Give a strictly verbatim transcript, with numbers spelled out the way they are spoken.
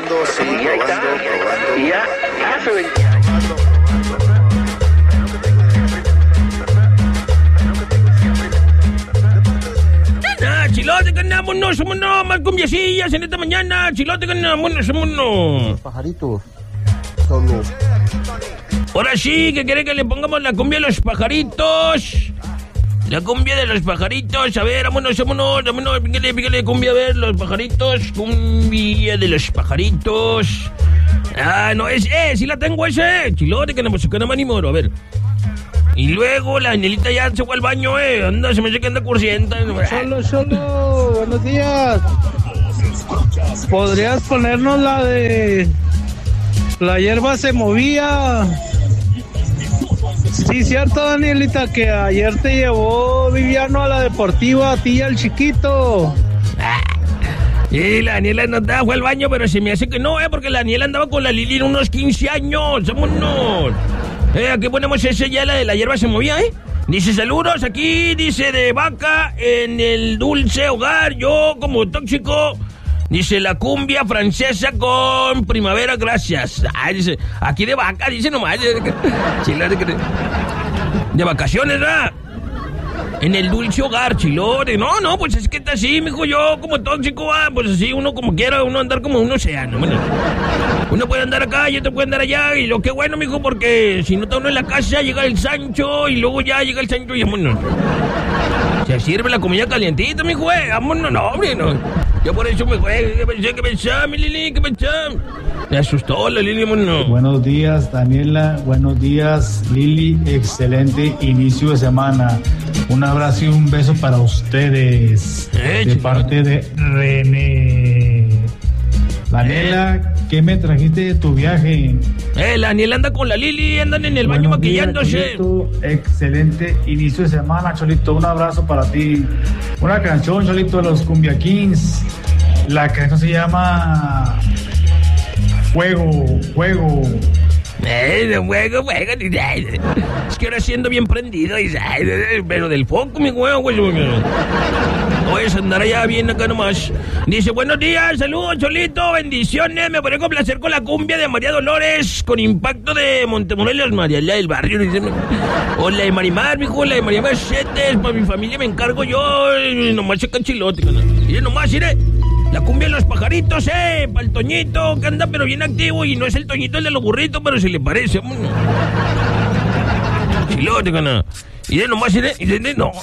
Probando, sí, Y ahí está. probando, probando. Y ya, ya se ve. Ah, chilote, que andamos, no, somos no, más cumbiacillas en esta mañana, chilote, que andamos, no, somos no. Pajaritos, solo. Ahora sí, que quiere que le pongamos la cumbia de los pajaritos. La cumbia de los pajaritos, a ver, vámonos, vámonos, vámonos, píquele, píquele, cumbia, a ver, los pajaritos, cumbia de los pajaritos. Ah, no, es, eh, sí la tengo ese, chilote, que no, que no me animo, a ver. Y luego la Danielita ya se fue al baño, eh, anda, se me hace que anda cursienta. Solo, solo, buenos días. ¿Podrías ponernos la de La hierba se movía? Sí, cierto, Danielita, que ayer te llevó Viviano a la deportiva, a ti y al chiquito. Y la Daniela no estaba, fue al baño, pero se me hace que no, eh, porque la Daniela andaba con la Lili en unos quince años, vámonos. Eh, aquí ponemos ese ya, la de la hierba se movía, eh. Dice, saludos, aquí, dice, de Vaca, en el dulce hogar, yo como tóxico, dice, la cumbia francesa con primavera, gracias. Ah, dice, aquí de Vaca, dice nomás, de vacaciones, ¿verdad? En el dulce hogar, chilote. No, no, pues es que está así, mijo, yo como tóxico, ah, pues así, uno como quiera, uno andar como un océano, bueno. Uno puede andar acá y otro puede andar allá, y lo que bueno, mijo, porque si no está uno en la casa, llega el Sancho, y luego ya llega el Sancho y vámonos. Se sirve la comida calientita, mijo, eh, vámonos, no, hombre, no. Yo por eso me juego, ¿qué pensé, qué pensé, mi Lili, qué pensé? Me asustó la Lili, vámonos. Buenos días, Daniela, buenos días, Lili, excelente inicio de semana. Un abrazo y un beso para ustedes, eh, de parte de René. Daniela, ¿qué me trajiste de tu viaje? Eh, la Daniela anda con la Lili, andan en el baño Buenos días, maquillándose. Cholito, excelente inicio de semana, Cholito, un abrazo para ti. Una canción, Cholito, de los Cumbia Kings. La canción se llama Fuego, Fuego. Eh, fuego, fuego. Es que ahora siendo bien prendido, y, pero del foco, mi huevo, güey. Voy a andar allá bien acá nomás. Dice, buenos días, saludos, Cholito, bendiciones. Me podré complacer con la cumbia de María Dolores, con impacto de Montemorelos, María la del barrio. Dice, o la de Marimar, mijo, la de María Mercedes. Para mi familia me encargo yo. Nomás checa chilote, y nomás, iré. La cumbia de los pajaritos, eh, para el Toñito, que anda pero bien activo, y no es el Toñito el de los burritos, pero se le parece. Chilote, cana. Y de nomás, y de, y de, no,